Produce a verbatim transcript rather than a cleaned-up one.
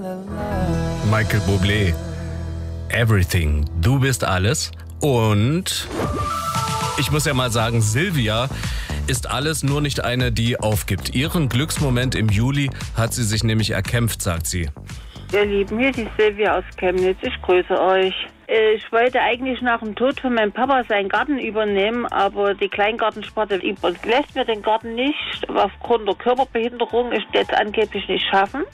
Michael Bublé. Everything. Du bist alles. Und ich muss ja mal sagen, Silvia ist alles, nur nicht eine, die aufgibt. Ihren Glücksmoment im Juli hat sie sich nämlich erkämpft, sagt sie. Ihr Lieben, hier ist die Silvia aus Chemnitz. Ich grüße euch. Ich wollte eigentlich nach dem Tod von meinem Papa seinen Garten übernehmen, aber die Kleingartensparte lässt mir den Garten nicht aufgrund der Körperbehinderung ich jetzt angeblich nicht schaffen.